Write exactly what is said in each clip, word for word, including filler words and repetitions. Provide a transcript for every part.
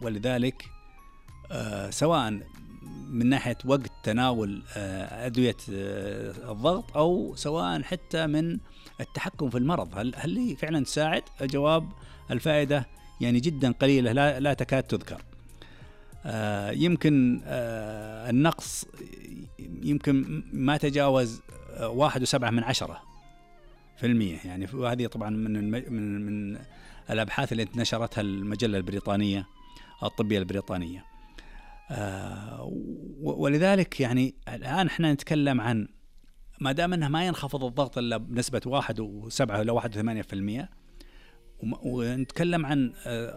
ولذلك آه سواء من ناحية وقت تناول آه أدوية آه الضغط، أو سواء حتى من التحكم في المرض، هل هل هي فعلا تساعد؟ الجواب الفائدة يعني جدا قليلة، لا لا تكاد تذكر. آه يمكن آه النقص يمكن ما تجاوز آه واحد وسبعة من عشرة في المية يعني. وهذه طبعا من من من الأبحاث اللي نشرتها المجلة البريطانية الطبية البريطانية. آه ولذلك يعني الآن احنا نتكلم عن ما دام انه ما ينخفض الضغط الا بنسبة واحد وسبعة إلى واحد وثمانية في المية، ونتكلم عن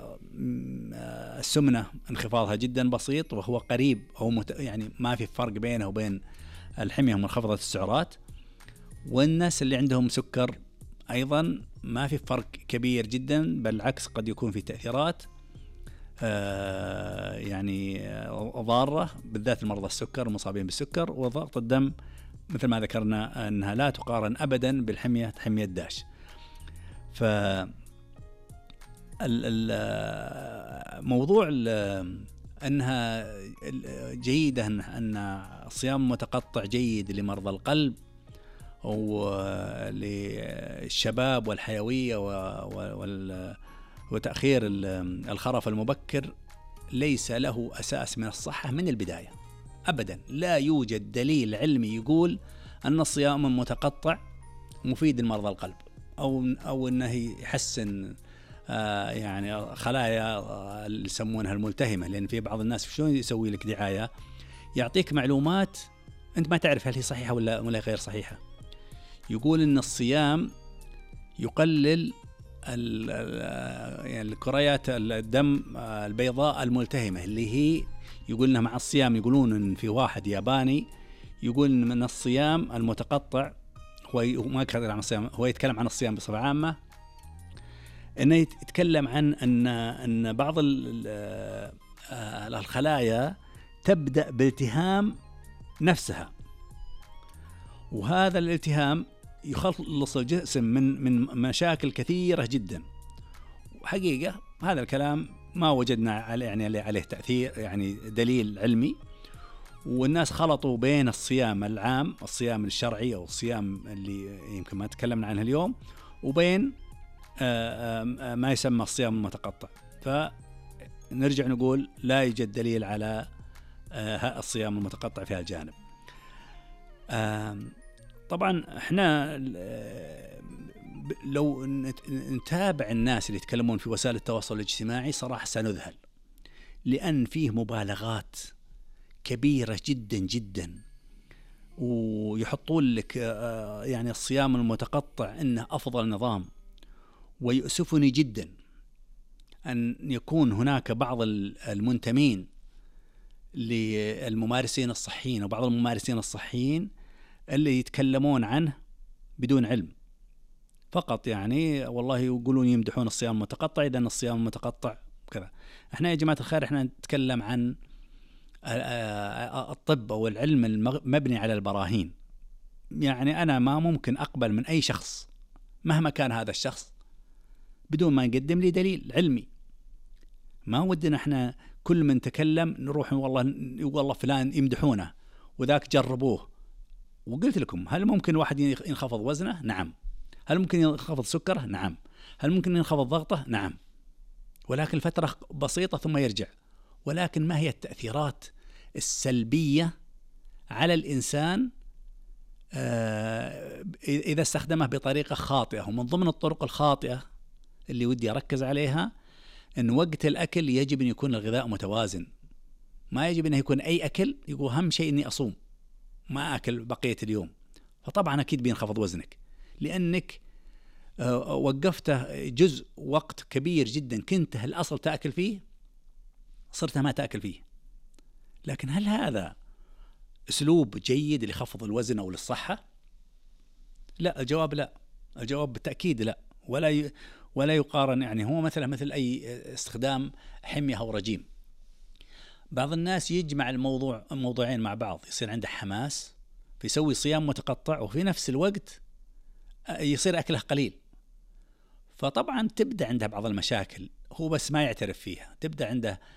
السمنة انخفاضها جدا بسيط وهو قريب أو مت يعني ما في فرق بينه وبين الحمية ومنخفضة السعرات. والناس اللي عندهم سكر أيضا ما في فرق كبير جدا، بالعكس قد يكون في تأثيرات آه يعني ضارة، بالذات المرضى السكر المصابين بالسكر. وضغط الدم مثل ما ذكرنا أنها لا تقارن أبدا بالحمية حمية داش. ف الموضوع أنها جيدة أن الصيام متقطع جيد لمرضى القلب أو للشباب والحيوية وتأخير الخرف المبكر، ليس له أساس من الصحة من البداية أبدا. لا يوجد دليل علمي يقول أن الصيام المتقطع مفيد لمرضى القلب أو أو أنه يحسن آه يعني خلايا آه اللي يسمونها الملتهمة. لأن في بعض الناس شلون يسوي لك دعاية، يعطيك معلومات أنت ما تعرف هل هي صحيحة ولا ولا غير صحيحة. يقول إن الصيام يقلل يعني الكريات الدم البيضاء الملتهمة، اللي هي يقول إنها مع الصيام، يقولون إن في واحد ياباني يقول إن من الصيام المتقطع، هو ما يتكلم عن الصيام، هو يتكلم عن الصيام بصفة عامة، إنه يتكلم عن أن أن بعض الخلايا تبدأ بالتهام نفسها، وهذا الالتهام يخلص الجسم من من مشاكل كثيرة جدا. وحقيقة هذا الكلام ما وجدنا عليه يعني عليه تأثير يعني دليل علمي. والناس خلطوا بين الصيام العام، الصيام الشرعي أو الصيام اللي يمكن ما تكلمنا عنه اليوم، وبين ما يسمى الصيام المتقطع. فنرجع نقول لا يوجد دليل على الصيام المتقطع في هذا الجانب. طبعا احنا لو نتابع الناس اللي يتكلمون في وسائل التواصل الاجتماعي صراحة سنذهل، لأن فيه مبالغات كبيرة جدا جدا، ويحطون لك يعني الصيام المتقطع إنه أفضل نظام. ويؤسفني جدا أن يكون هناك بعض المنتمين للممارسين الصحيين وبعض الممارسين الصحيين اللي يتكلمون عنه بدون علم فقط، يعني والله يقولون يمدحون الصيام المتقطع، إذا الصيام المتقطع كذا. احنا يا جماعة الخير احنا نتكلم عن الطب أو العلم المبني على البراهين. يعني أنا ما ممكن أقبل من أي شخص مهما كان هذا الشخص بدون ما يقدم لي دليل علمي. ما ودنا احنا كل من تكلم نروح والله والله فلان يمدحونه وذاك جربوه. وقلت لكم هل ممكن واحد ينخفض وزنه؟ نعم. هل ممكن ينخفض سكره؟ نعم. هل ممكن ينخفض ضغطه؟ نعم. ولكن فترة بسيطة ثم يرجع. ولكن ما هي التأثيرات السلبية على الإنسان آه إذا استخدمه بطريقة خاطئة؟ ومن ضمن الطرق الخاطئة اللي ودي أركز عليها أن وقت الأكل يجب أن يكون الغذاء متوازن. ما يجب أن يكون أي أكل يقول أهم شيء أني أصوم ما أكل بقية اليوم. فطبعا أكيد بينخفض وزنك، لأنك آه وقفته جزء وقت كبير جدا كنت الأصل تأكل فيه صرت ما تأكل فيه. لكن هل هذا أسلوب جيد لخفض الوزن أو للصحة؟ لا، الجواب لا. الجواب بالتأكيد لا، ولا ي... ولا يقارن. يعني هو مثلا مثل أي استخدام حمية أو رجيم. بعض الناس يجمع الموضوع الموضوعين مع بعض، يصير عنده حماس فيسوي صيام متقطع وفي نفس الوقت يصير أكله قليل. فطبعا تبدأ عنده بعض المشاكل هو بس ما يعترف فيها. تبدأ عنده